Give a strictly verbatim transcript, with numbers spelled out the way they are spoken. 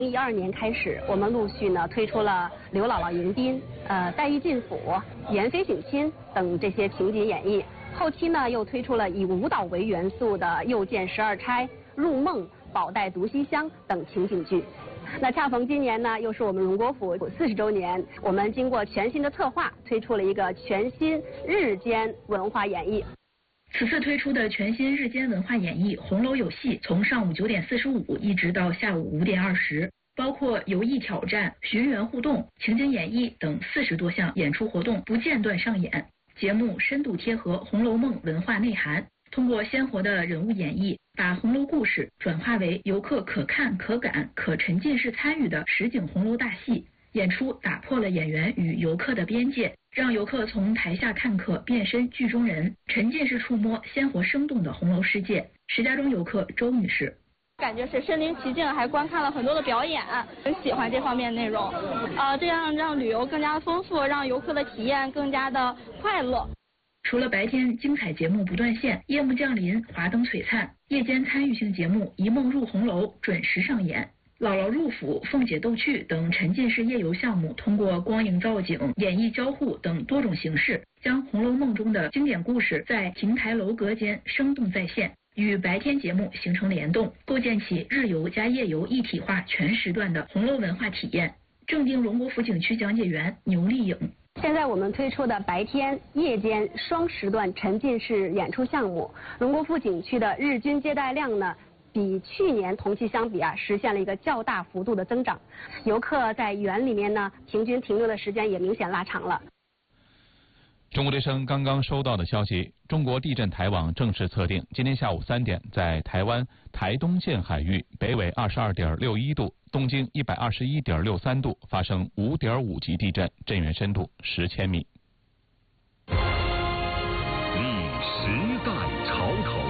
一二年开始，我们陆续呢推出了《刘姥姥迎宾》、呃《黛玉进府》、《元妃省亲》等这些情景演绎。后期呢又推出了以舞蹈为元素的《又见十二钗》、《入梦》、《宝黛毒西厢》等情景剧。那恰逢今年呢，又是我们荣国府四十周年，我们经过全新的策划，推出了一个全新日间文化演绎。 此次推出的全新日间文化演绎《红楼有戏》，从上午九点四十五一直到下午五点二十，包括游艺挑战、寻园互动、情景演绎等四十多项演出活动不间断上演。节目深度贴合《红楼梦》文化内涵，通过鲜活的人物演绎，把红楼故事转化为游客可看、可感、可沉浸式参与的实景红楼大戏。演出打破了演员与游客的边界，让游客从台下看客变身剧中人，沉浸式触摸鲜活生动的红楼世界。石家庄游客周女士。 感觉是身临其境，还观看了很多的表演，很喜欢这方面内容。呃，这样让旅游更加丰富，让游客的体验更加的快乐。 除了白天精彩节目不断线，夜幕降临，华灯璀璨，夜间参与性节目《一梦入红楼》准时上演。姥姥入府、凤姐逗趣等沉浸式夜游项目，通过光影造景、演绎交互等多种形式，将《红楼梦》中的经典故事在亭台楼阁间生动再现，与白天节目形成联动，构建起日游加夜游一体化全时段的红楼文化体验。正定荣国府景区讲解员牛丽颖。 现在我们推出的白天、夜间双时段沉浸式演出项目，荣国府景区的日均接待量呢，比去年同期相比啊，实现了一个较大幅度的增长。游客在园里面呢，平均停留的时间也明显拉长了。 中国之声刚刚收到的消息，中国地震台网正式测定，今天下午三点，在台湾台东县海域北纬二十二点六一度、东经一百二十一点六三度发生五点五级地震，震源深度十千米。